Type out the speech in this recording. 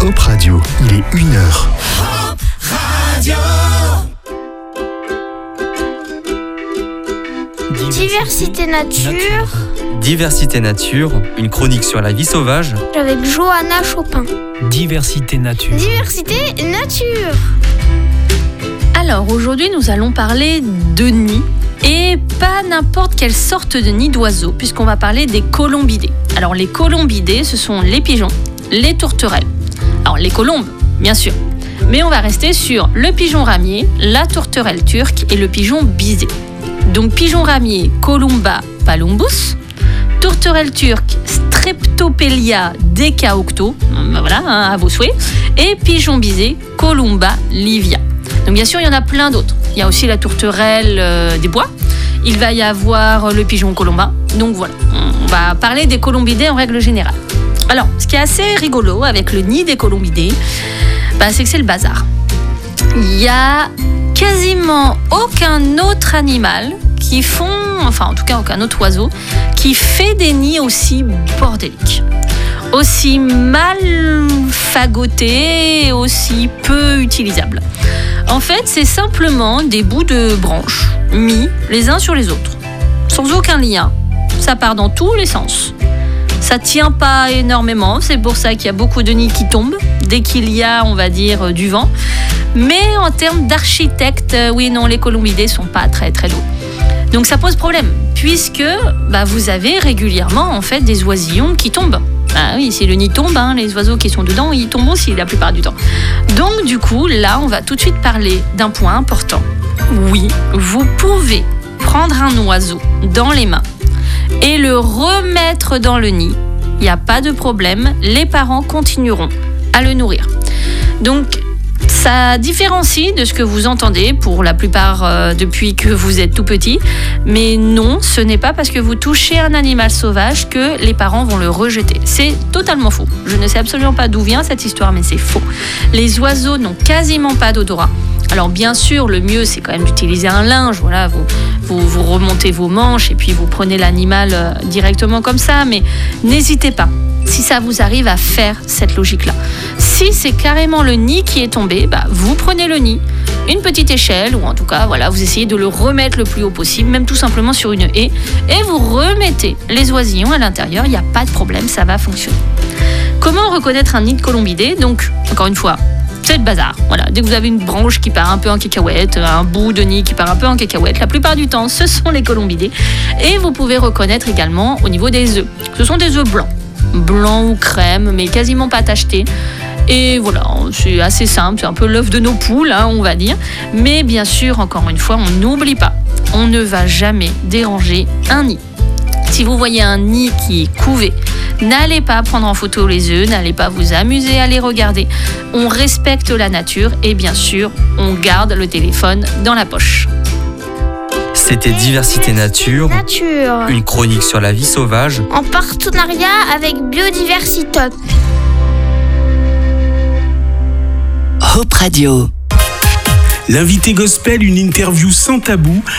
Hop Radio, il est 1h. Hop Radio. Diversité nature. Diversité nature, une chronique sur la vie sauvage. Avec Johanna Chopin. Diversité nature. Diversité nature. Alors aujourd'hui nous allons parler de nids et pas n'importe quelle sorte de nid d'oiseaux puisqu'on va parler des colombidés. Alors les colombidés ce sont les pigeons, les tourterelles. Alors les colombes bien sûr, mais on va rester sur le pigeon ramier, la tourterelle turque et le pigeon bisé. Donc pigeon ramier Columba palumbus, tourterelle turque Streptopelia decaocto, voilà à vos souhaits, et pigeon bisé Columba livia. Donc bien sûr, il y en a plein d'autres. Il y a aussi la tourterelle des bois. Il va y avoir le pigeon colomba. Donc voilà, on va parler des colombidés en règle générale. Alors, ce qui est assez rigolo avec le nid des colombidés, c'est que c'est le bazar. Il y a quasiment aucun autre animal en tout cas aucun autre oiseau, qui fait des nids aussi bordéliques, aussi mal fagotés, aussi peu utilisables. En fait, c'est simplement des bouts de branches mis les uns sur les autres, sans aucun lien. Ça part dans tous les sens. Ça tient pas énormément, c'est pour ça qu'il y a beaucoup de nids qui tombent dès qu'il y a, on va dire, du vent. Mais en termes d'architectes, les colombidés sont pas très très doux. Donc ça pose problème, puisque vous avez régulièrement en fait des oisillons qui tombent. Oui, si le nid tombe, les oiseaux qui sont dedans, ils tombent aussi la plupart du temps. Donc du coup, là, on va tout de suite parler d'un point important. Oui, vous pouvez prendre un oiseau dans les mains et le remettre dans le nid. Il n'y a pas de problème, les parents continueront à le nourrir. Donc, ça différencie de ce que vous entendez pour la plupart depuis que vous êtes tout petit. Mais non, ce n'est pas parce que vous touchez un animal sauvage que les parents vont le rejeter. C'est totalement faux. Je ne sais absolument pas d'où vient cette histoire, mais c'est faux. Les oiseaux n'ont quasiment pas d'odorat. Alors bien sûr, le mieux c'est quand même d'utiliser un linge. Voilà, vous remontez vos manches et puis vous prenez l'animal directement comme ça. Mais n'hésitez pas. Si ça vous arrive à faire cette logique-là. Si c'est carrément le nid qui est tombé, vous prenez le nid, une petite échelle, ou en tout cas, vous essayez de le remettre le plus haut possible, même tout simplement sur une haie, et vous remettez les oisillons à l'intérieur, il n'y a pas de problème, ça va fonctionner. Comment reconnaître un nid de colombidés ? Donc, encore une fois, c'est le bazar. Voilà, dès que vous avez une branche qui part un peu en cacahuète, un bout de nid qui part un peu en cacahuète, la plupart du temps, ce sont les colombidés. Et vous pouvez reconnaître également au niveau des œufs. Ce sont des œufs blancs ou crème, mais quasiment pas tachetés. Et voilà, c'est assez simple, c'est un peu l'œuf de nos poules, on va dire. Mais bien sûr, encore une fois, on n'oublie pas, on ne va jamais déranger un nid. Si vous voyez un nid qui est couvé, n'allez pas prendre en photo les œufs, n'allez pas vous amuser à les regarder. On respecte la nature et bien sûr, on garde le téléphone dans la poche. C'était Diversité nature, une chronique sur la vie sauvage, en partenariat avec Biodiversitop. Hop Radio. L'invité gospel, une interview sans tabou